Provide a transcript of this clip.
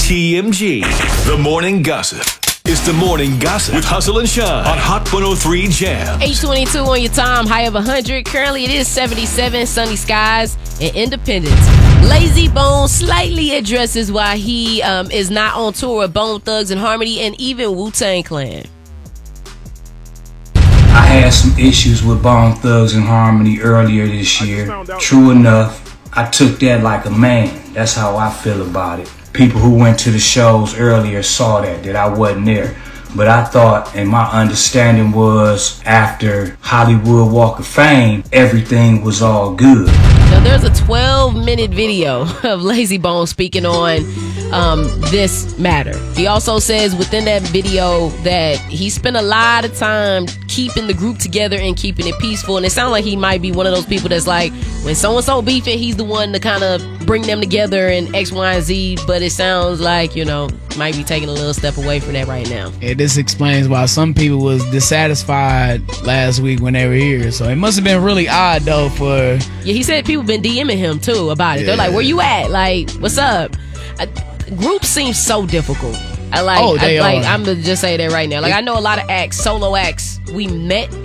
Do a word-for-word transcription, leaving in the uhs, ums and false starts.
T M G, The Morning Gossip. It's The Morning Gossip with Hustle and Shine on Hot one oh three Jam. H twenty-two on your time, high of one hundred. Currently it is seventy-seven, sunny skies, and Independence. Lazy Bone slightly addresses why he um, is not on tour with Bone Thugs and Harmony and even Wu-Tang Clan. I had some issues with Bone Thugs and Harmony earlier this year. True enough, I took that like a man. That's how I feel about it. People who went to the shows earlier saw that, that I wasn't there. But I thought, and my understanding was, after Hollywood Walk of Fame, everything was all good. Now, there's a twelve-minute video of Lazy Bone speaking on um, this matter. He also says within that video that he spent a lot of time keeping the group together and keeping it peaceful. And it sounds like he might be one of those people that's like, when so-and-so beefing, he's the one to kind of bring them together and X, Y, and Z. But it sounds like, you know, might be taking a little step away from that right now. Yeah, this explains why some people was dissatisfied last week when they were here. So it must have been really odd, though, for... Yeah, he said people been DMing him, too, about it. Yeah. They're like, where you at? Like, what's up? I, groups seem so difficult. I like, Oh, they I, like are. I'm gonna just say that right now. Like, I know a lot of acts, solo acts, we met